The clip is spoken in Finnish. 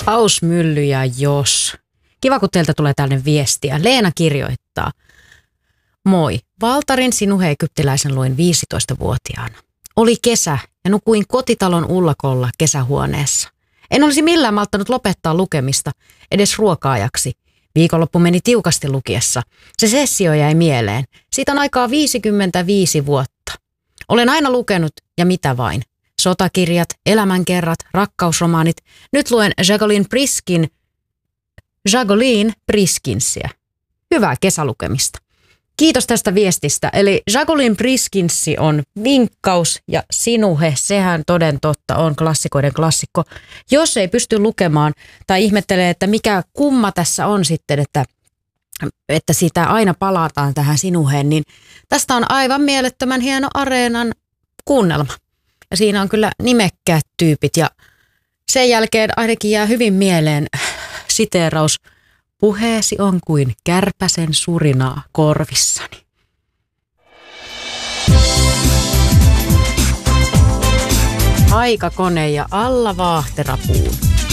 Hausmylly ja jos. Kiva, kun teiltä tulee tällainen viestiä. Leena kirjoittaa. Moi, Valtarin Sinuhe egyptiläisen luin 15-vuotiaana. Oli kesä ja nukuin kotitalon ullakolla kesähuoneessa. En olisi millään malttanut lopettaa lukemista edes ruoka-ajaksi. Viikonloppu meni tiukasti lukiessa. Se sessio jäi mieleen. Siitä on aikaa 55 vuotta. Olen aina lukenut ja mitä vain. Sotakirjat, elämänkerrat, rakkausromaanit. Nyt luen Jacqueline Priskinsiä. Hyvää kesälukemista. Kiitos tästä viestistä. Eli Jacqueline Priskinsi on Vinkkaus ja Sinuhe, sehän toden totta on klassikoiden klassikko. Jos ei pysty lukemaan tai ihmettelee, että mikä kumma tässä on sitten, että sitä aina palataan tähän Sinuheen, niin tästä on aivan mielettömän hieno Areenan kuunnelma. Ja siinä on kyllä nimekkäät tyypit ja sen jälkeen ainakin jää hyvin mieleen siteeraus. Puheesi on kuin kärpäsen surinaa korvissani. Aikakone ja alla vaahterapuun.